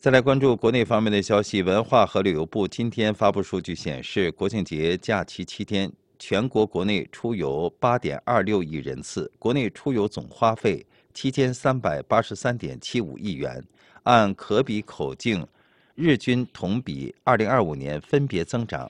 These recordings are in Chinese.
再来关注国内方面的消息，文化和旅游部今天发布数据显示，国庆节假期7天，全国国内出游8.26亿人次，国内出游总花费7383.75亿元，按可比口径，日均同比2025年分别增长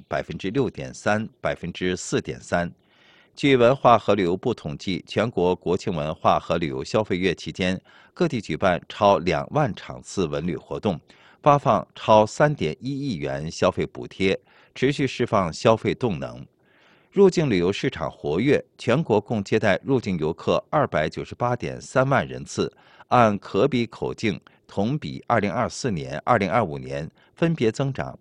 6.3%、4.3%。据文化和旅游部统计，全国国庆文化和旅游消费月期间，各地举办超2万场次文旅活动，发放超3.1亿元消费补贴，持续释放消费动能。入境旅游市场活跃，全国共接待入境游客298.3万人次，按可比口径，同比2024年、2025年分别增长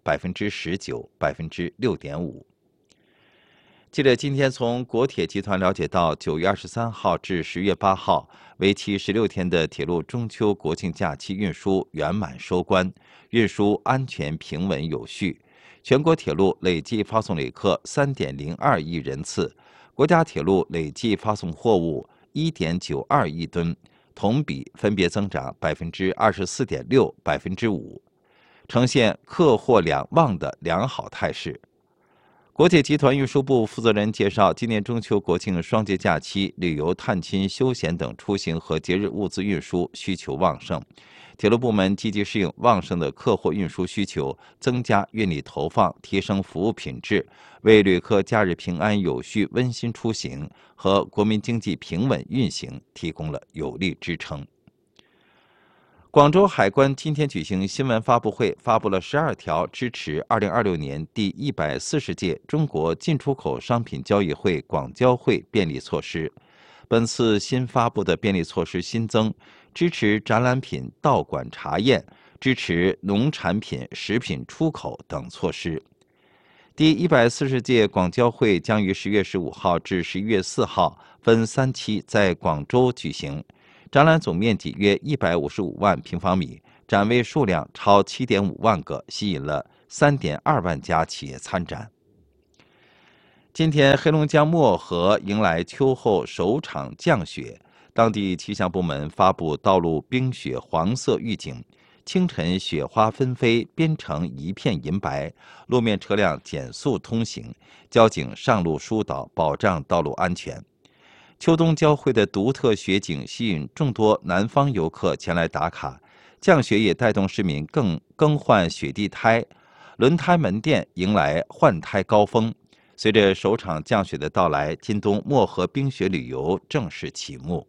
19%、6.5%。记者今天从国铁集团了解到，9月23号至10月8号，为期16天的铁路中秋国庆假期运输圆满收官，运输安全平稳有序。全国铁路累计发送旅客3.02亿人次，国家铁路累计发送货物1.92亿吨，同比分别增长24.6%、5%，呈现客货两旺的良好态势。国铁集团运输部负责人介绍，今年中秋国庆双节假期，旅游、探亲、休闲等出行和节日物资运输需求旺盛。铁路部门积极适应旺盛的客货运输需求，增加运力投放，提升服务品质，为旅客假日平安有序、温馨出行和国民经济平稳运行提供了有力支撑。广州海关今天举行新闻发布会，发布了12条支持2026年第140届中国进出口商品交易会广交会便利措施。本次新发布的便利措施新增支持展览品到馆查验、支持农产品、食品出口等措施。第140届广交会将于10月15号至11月4号分3期在广州举行。展览总面积约155万平方米，展位数量超7.5万个，吸引了3.2万家企业参展。今天，黑龙江漠河迎来秋后首场降雪，当地气象部门发布道路冰雪黄色预警，清晨雪花纷飞，边城一片银白，路面车辆减速通行，交警上路疏导，保障道路安全。秋冬交汇的独特雪景吸引众多南方游客前来打卡，降雪也带动市民更换雪地胎，轮胎门店迎来换胎高峰。随着首场降雪的到来，今冬漠河冰雪旅游正式启幕。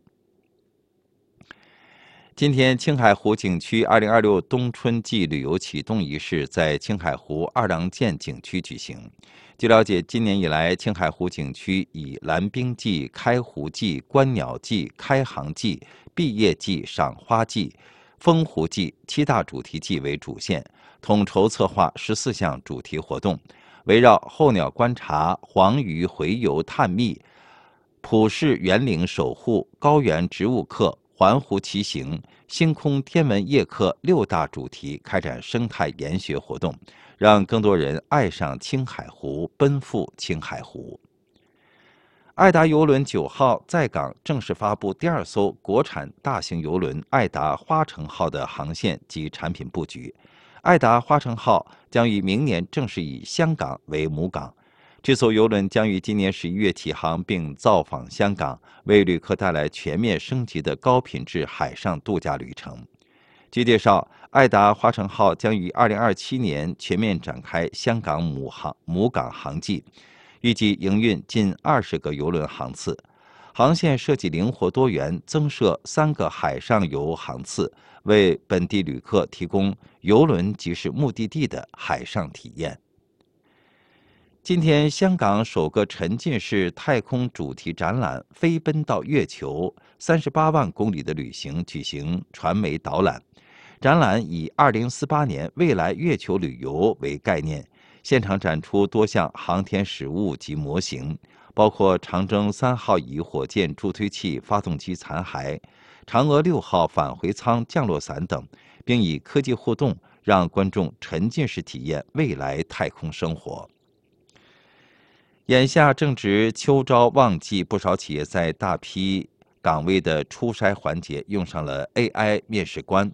今天，青海湖景区2026冬春季旅游启动仪式在青海湖二郎剑景区举行。据了解，今年以来，青海湖景区以蓝冰季、开湖季、观鸟季、开航季、毕业季、赏花季、风湖季7大主题季为主线，统筹策划14项主题活动，围绕候鸟观察、黄鱼洄游探秘、普氏园林守护、高原植物课、环湖骑行、星空天文夜课6大主题开展生态研学活动，让更多人爱上青海湖，奔赴青海湖。爱达邮轮9号在港正式发布第2艘国产大型邮轮爱达花城号的航线及产品布局。爱达花城号将于明年正式以香港为母港。这艘邮轮将于今年11月起航并造访香港，为旅客带来全面升级的高品质海上度假旅程。据介绍，爱达花城号将于2027年全面展开香港母港航迹，预计营运近20个邮轮航次，航线设计灵活多元，增设3个海上游航次，为本地旅客提供邮轮即是目的地的海上体验。今天，香港首个沉浸式太空主题展览“飞奔到月球：38万公里的旅行”举行传媒导览。展览以2048年未来月球旅游为概念，现场展出多项航天实物及模型，包括长征3号乙火箭助推器发动机残骸、嫦娥6号返回舱降落伞等，并以科技互动让观众沉浸式体验未来太空生活。眼下正值秋招旺季，不少企业在大批岗位的初筛环节用上了 AI 面试官。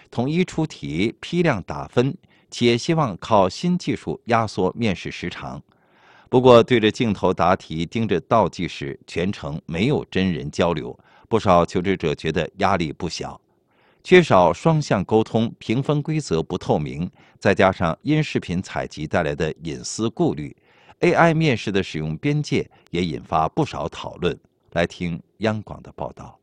统一出题、批量打分，企业希望靠新技术压缩面试时长。不过，对着镜头答题、盯着倒计时，全程没有真人交流，不少求职者觉得压力不小。缺少双向沟通，评分规则不透明，再加上音视频采集带来的隐私顾虑，AI 面试的使用边界也引发不少讨论。来听央广的报道。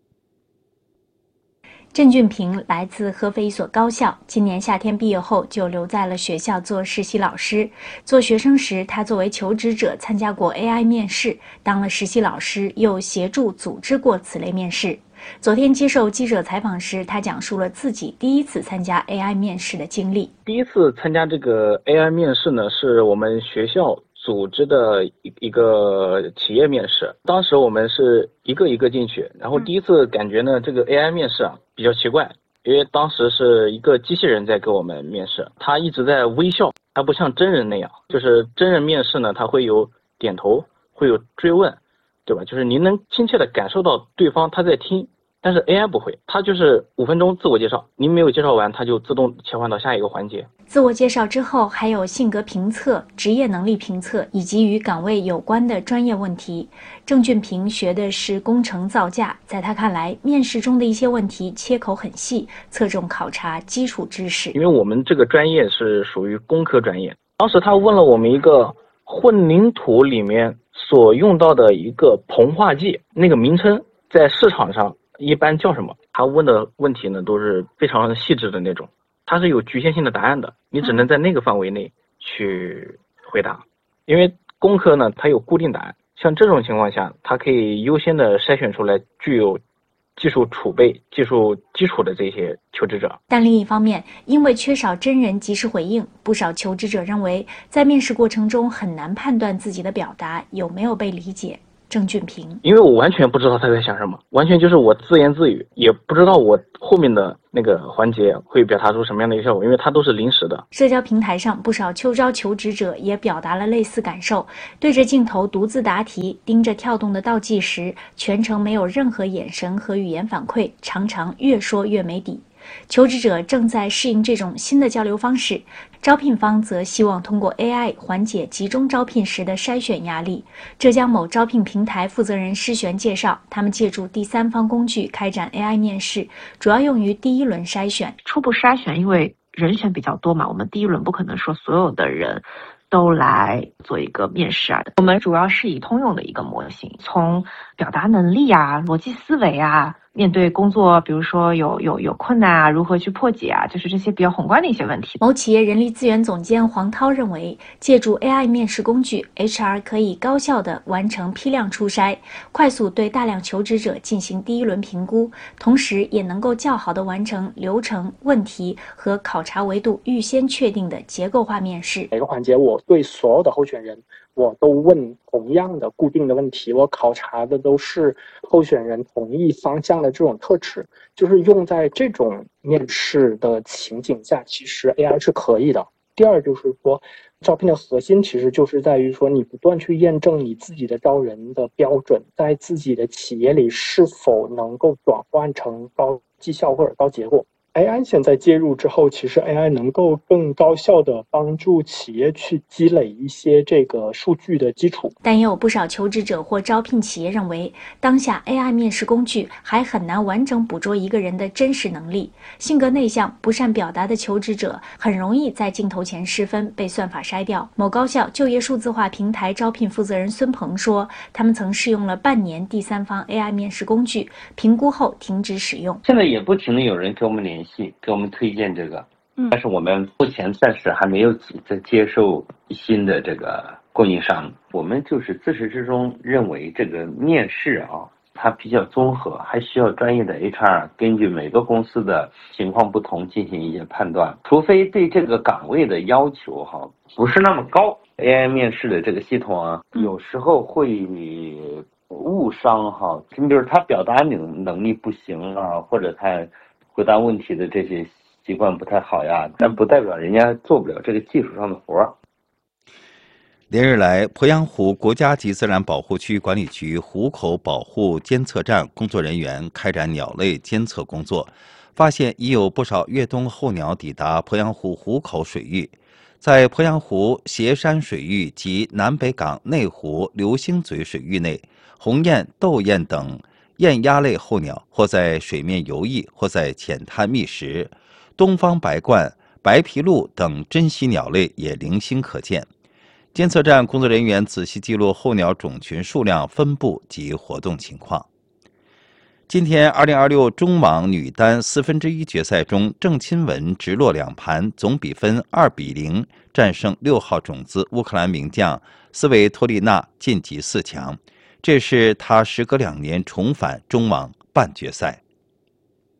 郑俊平来自合肥一所高校，今年夏天毕业后就留在了学校做实习老师。做学生时，他作为求职者参加过 AI 面试，当了实习老师又协助组织过此类面试。昨天接受记者采访时，他讲述了自己第一次参加 AI 面试的经历。 第一次参加这个 AI 面试呢，是我们学校组织的一个企业面试。当时我们是一个一个进去，然后第一次感觉呢，这个 AI 面试比较奇怪，因为当时是一个机器人在给我们面试，他一直在微笑，他不像真人那样，就是真人面试呢，他会有点头，会有追问，对吧？就是您能亲切的感受到对方他在听。但是 AI 不会，它就是5分钟自我介绍，您没有介绍完，它就自动切换到下一个环节。 自我介绍之后，还有性格评测、职业能力评测以及与岗位有关的专业问题。郑俊平学的是工程造价，在他看来，面试中的一些问题切口很细，侧重考察基础知识。 因为我们这个专业是属于工科专业，当时他问了我们一个混凝土里面所用到的一个硼化剂，那个名称在市场上一般叫什么？他问的问题呢都是非常细致的那种，它是有局限性的答案的，你只能在那个范围内去回答。因为工科呢它有固定答案，像这种情况下，它可以优先的筛选出来具有技术储备、技术基础的这些求职者。 但另一方面，因为缺少真人及时回应，不少求职者认为在面试过程中很难判断自己的表达有没有被理解。郑俊平， 因为我完全不知道他在想什么，完全就是我自言自语，也不知道我后面的那个环节会表达出什么样的一个效果，因为它都是临时的。 社交平台上，不少秋招求职者也表达了类似感受，对着镜头独自答题，盯着跳动的倒计时，全程没有任何眼神和语言反馈，常常越说越没底。求职者正在适应这种新的交流方式，招聘方则希望通过 AI 缓解集中招聘时的筛选压力。浙江某招聘平台负责人施璇介绍，他们借助第三方工具开展 AI 面试，主要用于第一轮筛选。 初步筛选，因为人选比较多嘛，我们第一轮不可能说所有的人都来做一个面试啊。我们主要是以通用的一个模型，从表达能力啊、逻辑思维啊，面对工作，比如说有困难啊，如何去破解啊，就是这些比较宏观的一些问题。 某企业人力资源总监黄涛认为，借助 AI 面试工具 ，HR 可以高效地完成批量初筛，快速对大量求职者进行第一轮评估，同时也能够较好地完成流程、问题和考察维度预先确定的结构化面试。 每个环节我对所有的候选人我都问同样的固定的问题，我考察的都是候选人同一方向的这种特质，就是用在这种面试的情景下，其实 AI 是可以的。第二就是说，招聘的核心其实就是在于说，你不断去验证你自己的招人的标准，在自己的企业里是否能够转换成高绩效或者高结果。AI 现在介入之后，其实 AI 能够更高效地帮助企业去积累一些这个数据的基础。 但也有不少求职者或招聘企业认为，当下 AI 面试工具还很难完整捕捉一个人的真实能力。性格内向、不善表达的求职者很容易在镜头前失分，被算法筛掉。某高校就业数字化平台招聘负责人孙鹏说，他们曾试用了半年第三方 AI 面试工具，评估后停止使用。 现在也不停的有人给我们联系，给我们推荐这个，但是我们目前暂时还没有在接受新的这个供应商。我们就是自始至终认为这个面试它比较综合，还需要专业的 HR 根据每个公司的情况不同进行一些判断，除非对这个岗位的要求不是那么高。AI 面试的这个系统有时候会误伤你比如他表达能力不行或者他回答问题的这些习惯不太好呀，但不代表人家做不了这个技术上的活儿。 连日来，鄱阳湖国家级自然保护区管理局湖口保护监测站工作人员开展鸟类监测工作， 发现已有不少越冬候鸟抵达鄱阳湖湖口水域。在鄱阳湖斜山水域及南北港内湖流星嘴水域内，红雁、斗雁等雁鸭类候鸟或在水面游弋，或在浅滩觅食。东方白鹳、白皮鹭等珍稀鸟类也零星可见。监测站工作人员仔细记录候鸟种群数量、分布及活动情况。今天，2026中网女单1/4决赛中，郑钦文直落2盘，总比分2-0战胜6号种子乌克兰名将斯维托利娜，晋级4强。这是她时隔2年重返中网半决赛。